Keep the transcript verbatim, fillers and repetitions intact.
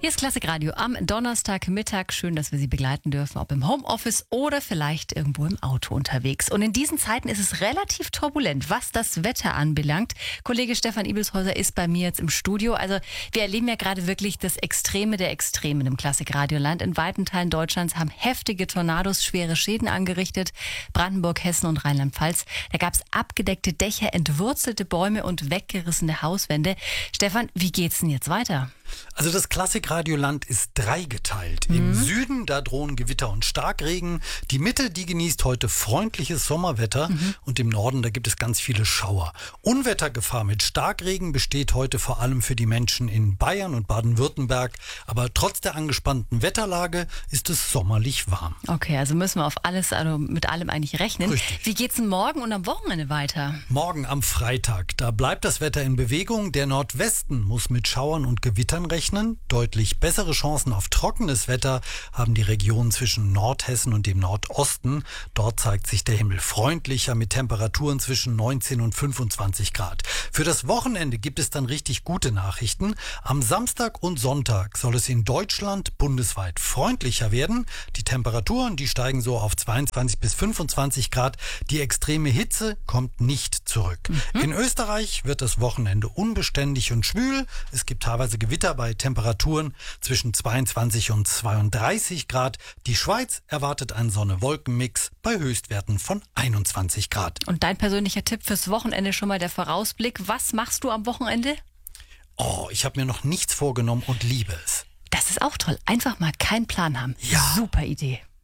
Hier ist Klassikradio am Donnerstagmittag. Schön, dass wir Sie begleiten dürfen, ob im Homeoffice oder vielleicht irgendwo im Auto unterwegs. Und in diesen Zeiten ist es relativ turbulent, was das Wetter anbelangt. Kollege Stefan Ibelshäuser ist bei mir jetzt im Studio. Also wir erleben ja gerade wirklich das Extreme der Extremen im Klassikradioland. In weiten Teilen Deutschlands haben heftige Tornados schwere Schäden angerichtet. Brandenburg, Hessen und Rheinland-Pfalz. Da gab es abgedeckte Dächer, entwurzelte Bäume und weggerissene Hauswände. Stefan, wie geht's denn jetzt weiter? Also das Klassikradioland ist dreigeteilt. Mhm. Im Süden, da drohen Gewitter und Starkregen. Die Mitte, die genießt heute freundliches Sommerwetter. Mhm. Und im Norden, da gibt es ganz viele Schauer. Unwettergefahr mit Starkregen besteht heute vor allem für die Menschen in Bayern und Baden-Württemberg. Aber trotz der angespannten Wetterlage ist es sommerlich warm. Okay, also müssen wir auf alles, also mit allem eigentlich rechnen. Richtig. Wie geht's denn morgen und am Wochenende weiter? Morgen am Freitag, da bleibt das Wetter in Bewegung. Der Nordwesten muss mit Schauern und Gewittern rechnen. Deutlich bessere Chancen auf trockenes Wetter haben die Regionen zwischen Nordhessen und dem Nordosten. Dort zeigt sich der Himmel freundlicher mit Temperaturen zwischen neunzehn und fünfundzwanzig Grad. Für das Wochenende gibt es dann richtig gute Nachrichten. Am Samstag und Sonntag soll es in Deutschland bundesweit freundlicher werden. Die Temperaturen, die steigen so auf zweiundzwanzig bis fünfundzwanzig Grad. Die extreme Hitze kommt nicht zurück. Mhm. In Österreich wird das Wochenende unbeständig und schwül. Es gibt teilweise Gewitter bei Temperaturen zwischen zweiundzwanzig und zweiunddreißig Grad. Die Schweiz erwartet einen Sonne-Wolken-Mix bei Höchstwerten von einundzwanzig Grad. Und dein persönlicher Tipp fürs Wochenende, schon mal der Vorausblick. Was machst du am Wochenende? Oh, ich habe mir noch nichts vorgenommen und liebe es. Das ist auch toll. Einfach mal keinen Plan haben. Ja. Super Idee.